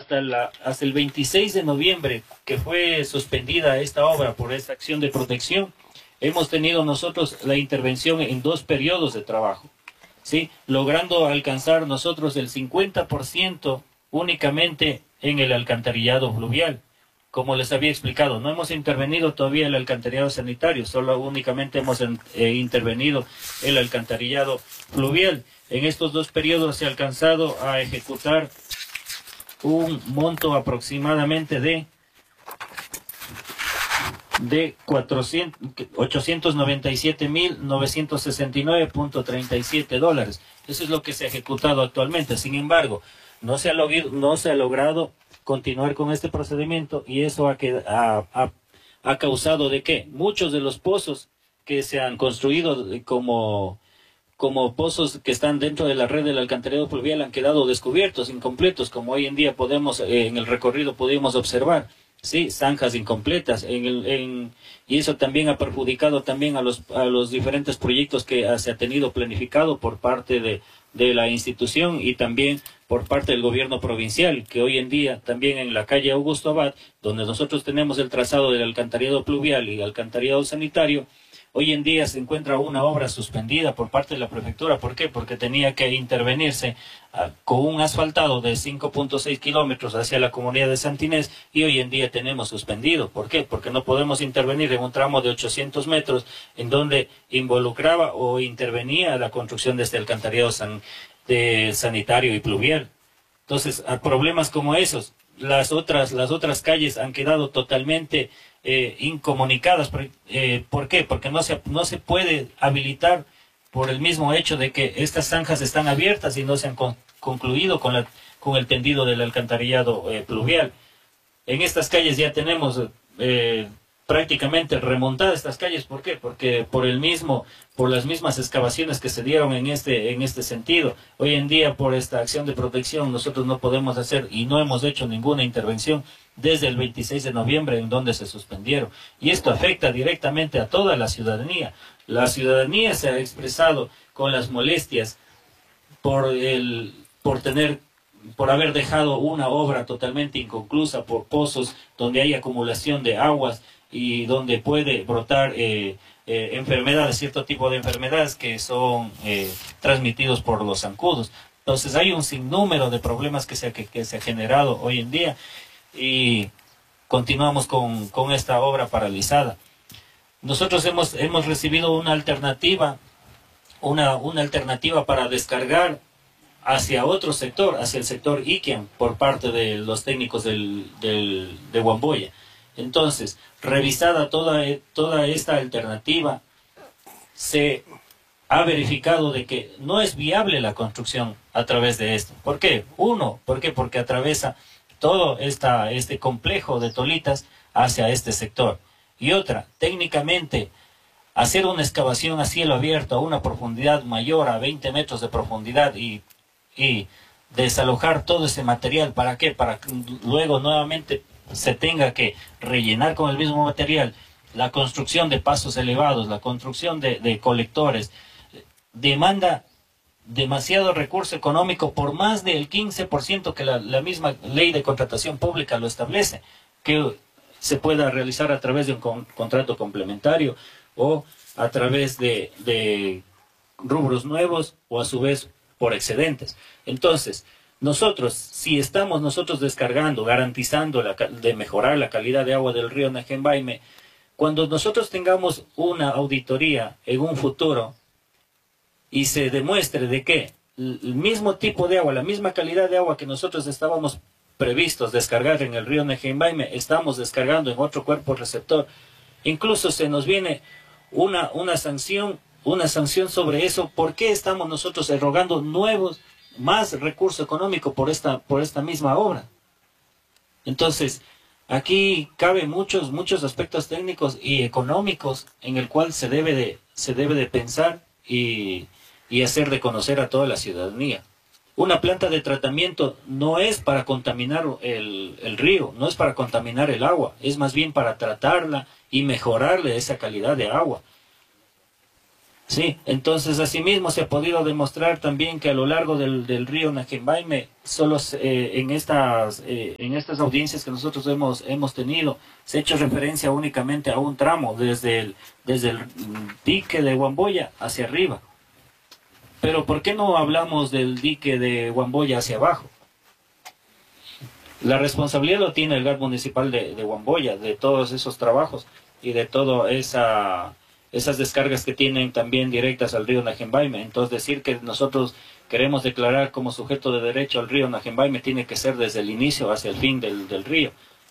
hasta el 26 de noviembre, que fue suspendida esta obra por esta acción de protección, hemos tenido nosotros la intervención en 2 periodos de trabajo, ¿sí? Logrando alcanzar nosotros el 50% únicamente en el alcantarillado fluvial. Como les había explicado, no hemos intervenido todavía el alcantarillado sanitario, solo únicamente hemos intervenido el alcantarillado fluvial. En estos 2 periodos se ha alcanzado a ejecutar un monto aproximadamente de 897.969.37 dólares. Eso es lo que se ha ejecutado actualmente. Sin embargo, no se ha logrado continuar con este procedimiento, y eso ha causado de que muchos de los pozos que se han construido como pozos que están dentro de la red del alcantarillado fluvial han quedado descubiertos, incompletos, como hoy en día podemos, en el recorrido pudimos observar, sí, zanjas incompletas, y eso también ha perjudicado también a los diferentes proyectos que se ha tenido planificado por parte de la institución y también por parte del gobierno provincial, que hoy en día también en la calle Augusto Abad, donde nosotros tenemos el trazado del alcantarillado pluvial y alcantarillado sanitario, hoy en día se encuentra una obra suspendida por parte de la prefectura. ¿Por qué? Porque tenía que intervenirse con un asfaltado de 5.6 kilómetros hacia la comunidad de Santinés, y hoy en día tenemos suspendido. ¿Por qué? Porque no podemos intervenir en un tramo de 800 metros en donde involucraba o intervenía la construcción de este alcantarillado sanitario y pluvial. Entonces, a problemas como esos, las otras calles han quedado totalmente incomunicadas. ¿Por qué? Porque no se puede habilitar por el mismo hecho de que estas zanjas están abiertas y no se han concluido con el tendido del alcantarillado pluvial. En estas calles ya tenemos prácticamente remontadas estas calles. ¿Por qué? Porque por las mismas excavaciones que se dieron en este sentido. Hoy en día, por esta acción de protección, nosotros no podemos hacer y no hemos hecho ninguna intervención desde el 26 de noviembre en donde se suspendieron. Y esto afecta directamente a toda la ciudadanía. La ciudadanía se ha expresado con las molestias por haber dejado una obra totalmente inconclusa, por pozos donde hay acumulación de aguas y donde puede brotar enfermedades, cierto tipo de enfermedades que son transmitidos por los zancudos. Entonces hay un sinnúmero de problemas que se ha generado hoy en día, y continuamos con esta obra paralizada. Nosotros hemos recibido una alternativa para descargar hacia otro sector, hacia el sector Iquian, por parte de los técnicos de Huamboya. Entonces, revisada toda esta alternativa, se ha verificado de que no es viable la construcción a través de esto. ¿Por qué? Porque atraviesa todo este complejo de tolitas hacia este sector. Y otra, técnicamente, hacer una excavación a cielo abierto a una profundidad mayor a 20 metros de profundidad y desalojar todo ese material, ¿para qué? Para que luego nuevamente se tenga que rellenar con el mismo material la construcción de pasos elevados, la construcción de colectores, demanda demasiado recurso económico, por más del 15% que la misma ley de contratación pública lo establece, que se pueda realizar a través de un contrato complementario o a través de rubros nuevos, o a su vez por excedentes. Entonces, si estamos nosotros descargando, garantizando de mejorar la calidad de agua del río Najembaime, cuando nosotros tengamos una auditoría en un futuro y se demuestre de que el mismo tipo de agua, la misma calidad de agua que nosotros estábamos previstos descargar en el río Najembaime, estamos descargando en otro cuerpo receptor, incluso se nos viene una sanción sobre eso. ¿Por qué estamos nosotros erogando más recurso económico por esta misma obra? Entonces, aquí caben muchos aspectos técnicos y económicos en el cual se debe de pensar y hacer de conocer a toda la ciudadanía. Una planta de tratamiento no es para contaminar el río, no es para contaminar el agua, es más bien para tratarla y mejorarle esa calidad de agua. Sí, entonces asimismo se ha podido demostrar también que a lo largo del río Naquembaime, solo en estas audiencias que nosotros hemos tenido, se ha hecho referencia únicamente a un tramo desde el dique de Huamboya hacia arriba. Pero ¿por qué no hablamos del dique de Huamboya hacia abajo? La responsabilidad lo tiene el GAT municipal de Huamboya, de todos esos trabajos y de todas esas descargas que tienen también directas al río Naquembaime. Entonces decir que nosotros queremos declarar como sujeto de derecho al río Naquembaime tiene que ser desde el inicio hacia el fin del río.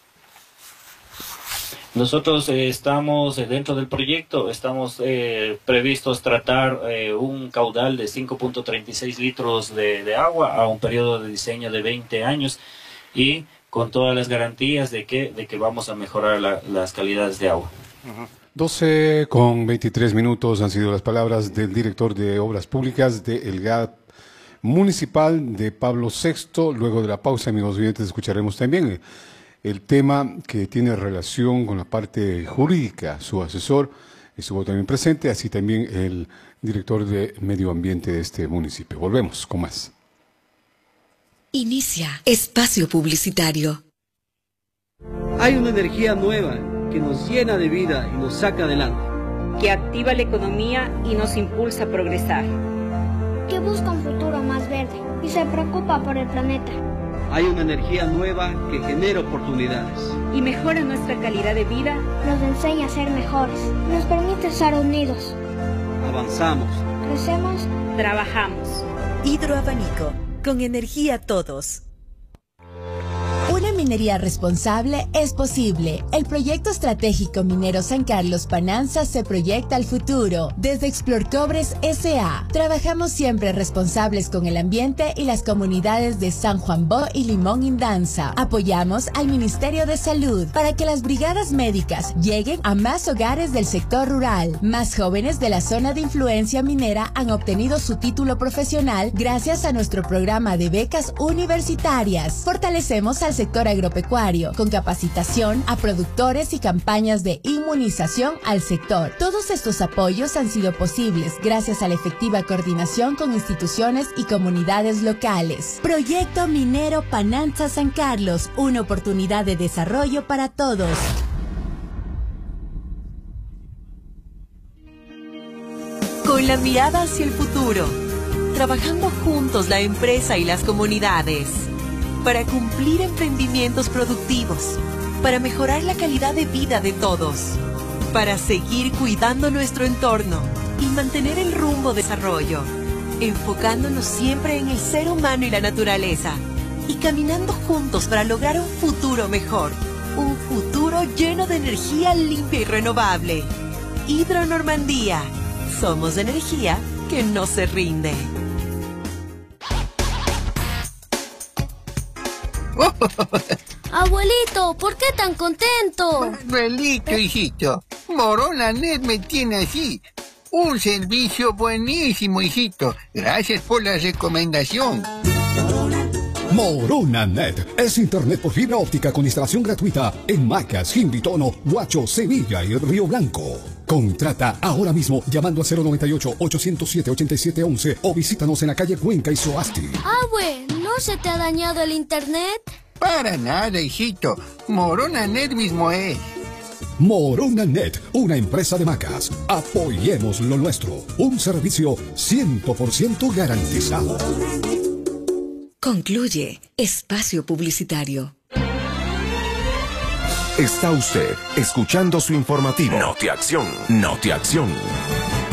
Nosotros estamos dentro del proyecto, estamos previstos tratar un caudal de 5.36 litros de agua a un periodo de diseño de 20 años y con todas las garantías de que vamos a mejorar las calidades de agua. 12:23 han sido las palabras del director de Obras Públicas del GAT municipal de Pablo VI. Luego de la pausa, amigos oyentes, escucharemos también el tema que tiene relación con la parte jurídica. Su asesor estuvo también presente, así también el director de Medio Ambiente de este municipio. Volvemos con más. Inicia espacio publicitario. Hay una energía nueva que nos llena de vida y nos saca adelante. Que activa la economía y nos impulsa a progresar. Que busca un futuro más verde y se preocupa por el planeta. Hay una energía nueva que genera oportunidades. Y mejora nuestra calidad de vida. Nos enseña a ser mejores. Nos permite estar unidos. Avanzamos. Crecemos. Trabajamos. Hidroabanico. Con energía a todos. Una minería responsable es posible. El proyecto estratégico minero San Carlos Pananza se proyecta al futuro. Desde Explorcobres S.A. trabajamos siempre responsables con el ambiente y las comunidades de San Juan Bó y Limón Indanza. Apoyamos al Ministerio de Salud para que las brigadas médicas lleguen a más hogares del sector rural. Más jóvenes de la zona de influencia minera han obtenido su título profesional gracias a nuestro programa de becas universitarias. Fortalecemos al sector agropecuario, con capacitación a productores y campañas de inmunización al sector. Todos estos apoyos han sido posibles gracias a la efectiva coordinación con instituciones y comunidades locales. Proyecto Minero Pananza San Carlos, una oportunidad de desarrollo para todos. Con la mirada hacia el futuro, trabajando juntos la empresa y las comunidades, para cumplir emprendimientos productivos, para mejorar la calidad de vida de todos, para seguir cuidando nuestro entorno y mantener el rumbo de desarrollo, enfocándonos siempre en el ser humano y la naturaleza, y caminando juntos para lograr un futuro mejor, un futuro lleno de energía limpia y renovable. Hidronormandía, somos energía que no se rinde. Abuelito, ¿por qué tan contento? Manuelito, hijito, Moronanet me tiene así. Un servicio buenísimo, hijito. Gracias por la recomendación. Moronanet es internet por fibra óptica con instalación gratuita en Macas, Jimbitono, Huacho, Sevilla y Río Blanco. Contrata ahora mismo llamando al 098-807-8711 o visítanos en la calle Cuenca y Soasti. Abue, ¿no se te ha dañado el internet? Para nada, hijito. Moronanet mismo es. Moronanet, una empresa de Macas. Apoyemos lo nuestro. Un servicio 100% garantizado. Concluye espacio publicitario. Está usted escuchando su informativo. Notiacción.